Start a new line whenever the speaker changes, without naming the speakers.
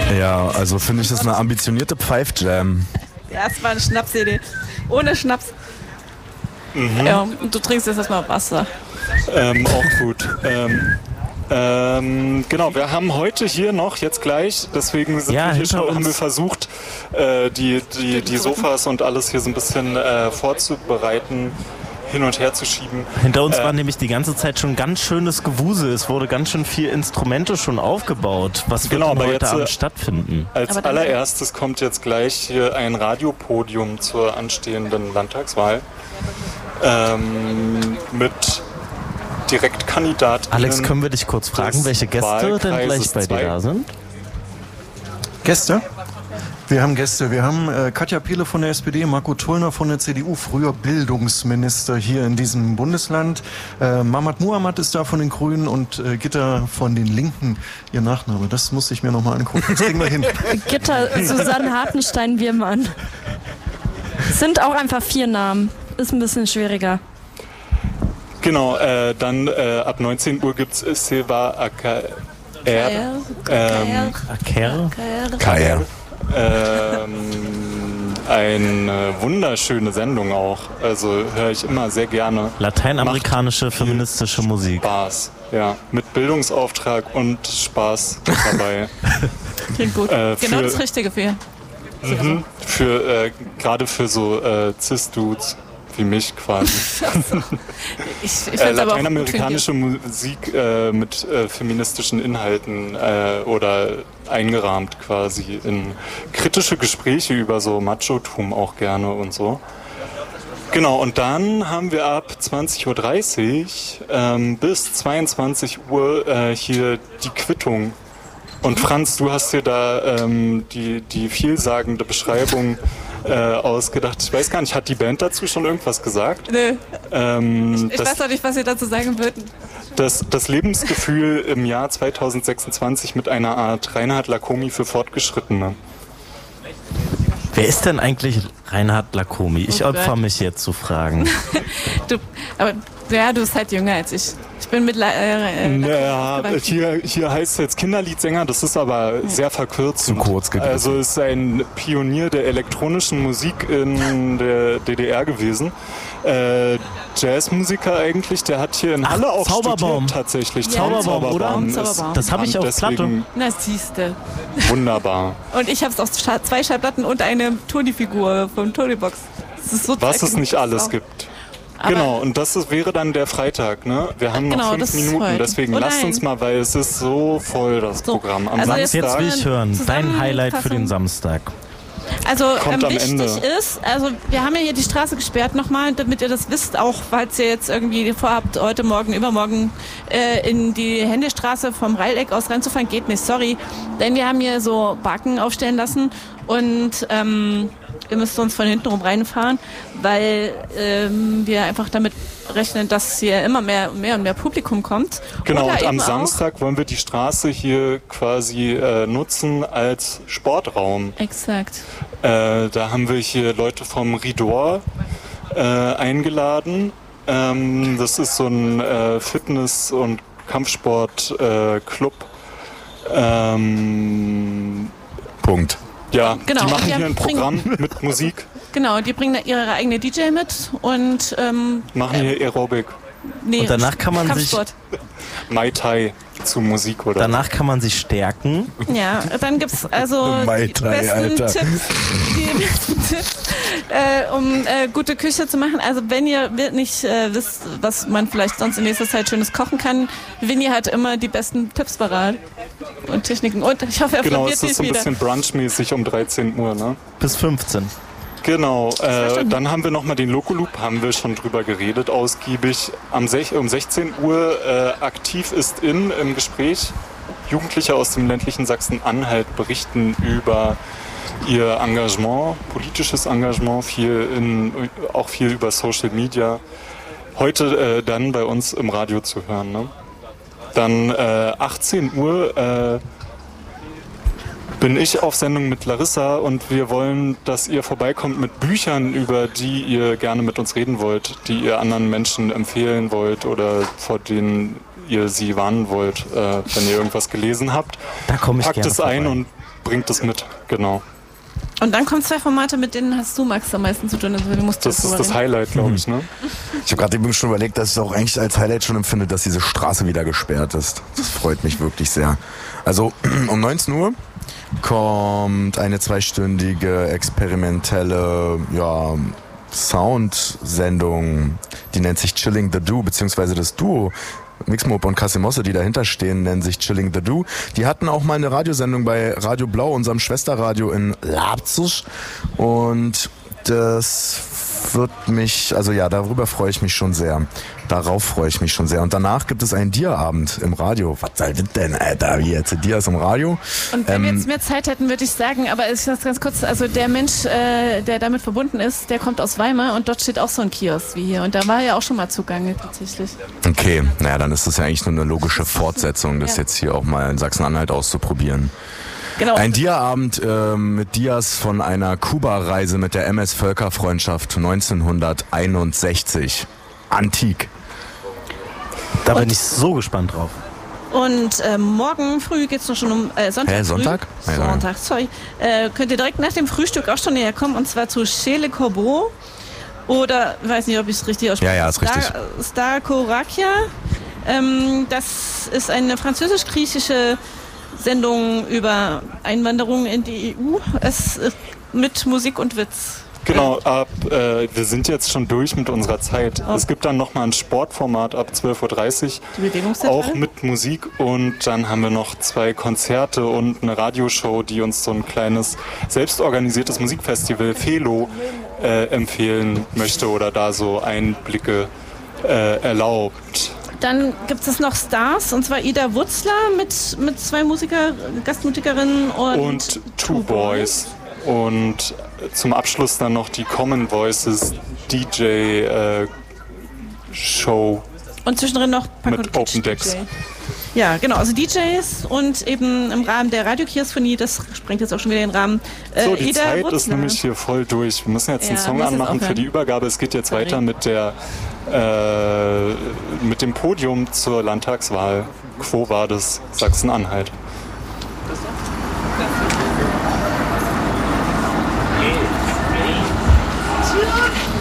Ja, also finde ich das eine ambitionierte Pfeif-Jam.
Ja, es war eine Schnapsidee. Ohne Schnaps. Ja, und du trinkst jetzt erstmal Wasser.
Auch gut. Genau, wir haben heute hier noch, jetzt gleich, deswegen haben wir versucht, die Sofas und alles hier so ein bisschen vorzubereiten, hin und her zu schieben.
Hinter uns war nämlich die ganze Zeit schon ganz schönes Gewusel. Es wurde ganz schön viel Instrumente schon aufgebaut. Was wird heute
jetzt,
Abend stattfinden?
Als allererstes kommt jetzt gleich hier ein Radiopodium zur anstehenden Landtagswahl mit Direktkandidatinnen.
Alex, können wir dich kurz fragen, welche Gäste denn gleich bei dir da sind?
Gäste? Wir haben Gäste. Wir haben Katja Peele von der SPD, Marco Tullner von der CDU, früher Bildungsminister hier in diesem Bundesland. Mamat Muhammad ist da von den Grünen und Gitta von den Linken. Ihr Nachname, das muss ich mir nochmal angucken. Das kriegen wir hin.
Gitta, Susanne Hartenstein-Wirmann. Sind auch einfach 4 Namen. Ist ein bisschen schwieriger.
Genau, dann ab 19 Uhr gibt es Silva AKR.
KR.
Eine wunderschöne Sendung auch. Also höre ich immer sehr gerne.
Lateinamerikanische feministische Musik.
Spaß, ja. Mit Bildungsauftrag und Spaß dabei.
Klingt gut. Genau das Richtige für ihn.
Gerade für so Cis-Dudes wie mich quasi. Lateinamerikanische Musik mit feministischen Inhalten oder eingerahmt quasi in kritische Gespräche über so Machotum auch gerne und so. Genau, und dann haben wir ab 20.30 Uhr bis 22 Uhr hier die Quittung. Und Franz, du hast dir da die vielsagende Beschreibung ausgedacht. Ich weiß gar nicht, hat die Band dazu schon irgendwas gesagt?
Nö. Ich weiß auch nicht, was ihr dazu sagen würden.
Das Lebensgefühl im Jahr 2026 mit einer Art Reinhard Lacomi für Fortgeschrittene.
Wer ist denn eigentlich Reinhard Lacomi? Ich opfer mich jetzt zu fragen.
Du bist halt jünger als ich. Ich bin
hier heißt es jetzt Kinderliedsänger, das ist aber sehr verkürzt.
Zu kurz gegriffen.
Also ist ein Pionier der elektronischen Musik in der DDR gewesen. Jazzmusiker eigentlich, der hat hier in Halle auch
Zauberbaum.
studiert tatsächlich.
Ja,
Zauberbaum. Das habe ich auf Platte.
Na, siehste.
Wunderbar.
Und ich habe es auf 2 Schallplatten und eine Tony-Figur von Tonybox.
Was es nicht alles gibt. Genau, und wäre dann der Freitag, ne? Wir haben noch 5 Minuten, deswegen lasst uns mal, weil es ist so voll, das Programm. Am Samstag.
Jetzt will ich hören, dein Highlight für den Samstag.
Also wichtig ist, also wir haben ja hier die Straße gesperrt nochmal, damit ihr das wisst, auch falls ihr jetzt irgendwie vorhabt, heute Morgen, übermorgen in die Händestraße vom Reileck aus reinzufahren, geht nicht, sorry. Denn wir haben hier so Baken aufstellen lassen und ihr müsst uns von hinten rum reinfahren, weil wir einfach damit rechnen, dass hier immer mehr und mehr Publikum kommt.
Genau, und am Samstag wollen wir die Straße hier quasi nutzen als Sportraum.
Exakt.
Da haben wir hier Leute vom Ridor eingeladen. Das ist so ein Fitness- und Kampfsport-Club.
Punkt.
Ja,
genau.
Die machen hier ein Programm mit Musik.
Genau, die bringen ihre eigene DJ mit und
machen hier Aerobic.
Nee,
und danach kann man
Kampfsport.
Mai Tai zu Musik, oder?
Danach kann man sich stärken.
Ja, dann gibt es also
Mai
die
Tai,
besten
Alter.
Tipps, um gute Küche zu machen. Also wenn ihr nicht wisst, was man vielleicht sonst in nächster Zeit Schönes kochen kann, Vinny hat immer die besten Tipps parat und Techniken. Und ich hoffe, er
Genau,
probiert
es ist so ein
wieder.
bisschen brunchmäßig um 13 Uhr, ne?
Bis 15.
Genau, dann haben wir nochmal den Lokoloop, haben wir schon drüber geredet, ausgiebig. Um 16 Uhr aktiv ist im Gespräch. Jugendliche aus dem ländlichen Sachsen-Anhalt berichten über ihr Engagement, politisches Engagement, auch viel über Social Media. Heute dann bei uns im Radio zu hören. Ne? Dann 18 Uhr bin ich auf Sendung mit Larissa und wir wollen, dass ihr vorbeikommt mit Büchern, über die ihr gerne mit uns reden wollt, die ihr anderen Menschen empfehlen wollt oder vor denen ihr sie warnen wollt, wenn ihr irgendwas gelesen habt.
Da komme ich
Packt es
vorbei.
ein und bringt es mit, genau.
Und dann kommen 2 Formate, mit denen hast du, Max, am meisten zu tun. Also, du musst
Das ist das Highlight, glaube ich, ne?
Ich habe gerade eben schon überlegt, dass ich es auch eigentlich als Highlight schon empfinde, dass diese Straße wieder gesperrt ist. Das freut mich wirklich sehr. Also um 19 Uhr kommt eine 2-stündige experimentelle Soundsendung, die nennt sich Chilling the Do, beziehungsweise das Duo Mixmob und Casimosse, die dahinter stehen, nennen sich Chilling the Do. Die hatten auch mal eine Radiosendung bei Radio Blau, unserem Schwesterradio in Leipzig. Und das wird mich, darüber freue ich mich schon sehr. Darauf freue ich mich schon sehr. Und danach gibt es einen Dia-Abend im Radio. Was soll das denn, Alter? Wie jetzt? Dias im Radio?
Und wenn wir jetzt mehr Zeit hätten, würde ich sagen, aber ich sage ganz kurz, also der Mensch, der damit verbunden ist, der kommt aus Weimar und dort steht auch so ein Kiosk wie hier. Und da war er ja auch schon mal zugange tatsächlich.
Okay, naja, dann ist das ja eigentlich nur eine logische Fortsetzung, das jetzt hier auch mal in Sachsen-Anhalt auszuprobieren.
Genau.
Ein Dia-Abend mit Dias von einer Kuba-Reise mit der MS Völkerfreundschaft 1961. Antik.
Da bin ich so gespannt drauf.
Und morgen früh geht es noch schon um Sonntag.
Sonntag?
Sonntag, sorry. Könnt ihr direkt nach dem Frühstück auch schon näher kommen, und zwar zu Chez Le Corbeau. Oder, weiß nicht, ob ich es richtig ausspreche.
Ja, ist richtig.
Starkorakia. Das ist eine französisch-griechische Sendung über Einwanderung in die EU. Es mit Musik und Witz.
Genau, wir sind jetzt schon durch mit unserer Zeit. Es gibt dann nochmal ein Sportformat ab 12.30 Uhr, auch mit Musik. Und dann haben wir noch 2 Konzerte und eine Radioshow, die uns so ein kleines selbstorganisiertes Musikfestival Felo empfehlen möchte oder da so Einblicke erlaubt.
Dann gibt es noch Stars, und zwar Ida Wutzler mit 2 Gastmusikerinnen und
Two Boys. Und zum Abschluss dann noch die Common Voices DJ Show.
Und zwischendrin noch
mit Open Decks.
Ja, genau, also DJs und eben im Rahmen der Radiokiosphonie, das sprengt jetzt auch schon wieder den Rahmen.
So, die
Ida
Zeit
Wutzler
ist nämlich hier voll durch. Wir müssen jetzt einen Song anmachen für die Übergabe. Es geht jetzt weiter mit dem Podium zur Landtagswahl. Quo Vadis, Sachsen-Anhalt.
Hey.